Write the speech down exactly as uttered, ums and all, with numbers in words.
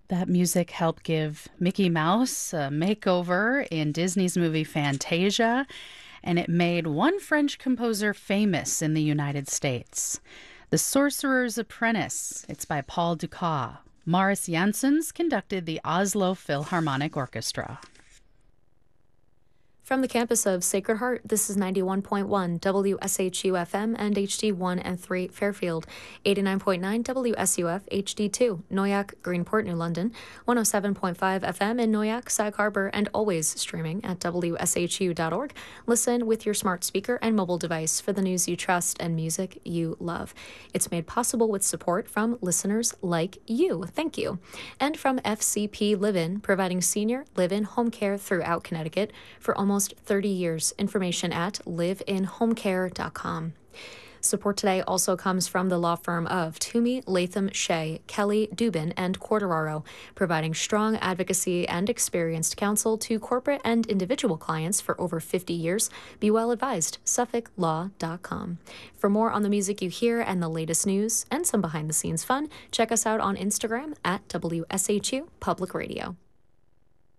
That music helped give Mickey Mouse a makeover in Disney's movie Fantasia, and it made one French composer famous in the United States. The Sorcerer's Apprentice, it's by Paul Dukas. Morris Janssens conducted the Oslo Philharmonic Orchestra. From the campus of Sacred Heart, this is ninety-one point one W S H U F M and H D one and three Fairfield, eighty-nine point nine W S U F H D two Noyak, Greenport, New London, one oh seven point five F M in Noyak, Sag Harbor, and always streaming at W S H U dot org. Listen with your smart speaker and mobile device for the news you trust and music you love. It's made possible with support from listeners like you. Thank you. And from F C P Live-In, providing senior live-in home care throughout Connecticut for almost thirty years. Information at live in home care dot com. Support today also comes from the law firm of Toomey, Latham, Shea, Kelly, Dubin, and Quartararo, providing strong advocacy and experienced counsel to corporate and individual clients for over fifty years. Be well advised. Suffolk Law dot com. For more on the music you hear and the latest news and some behind-the-scenes fun, check us out on Instagram at W S H U Public Radio.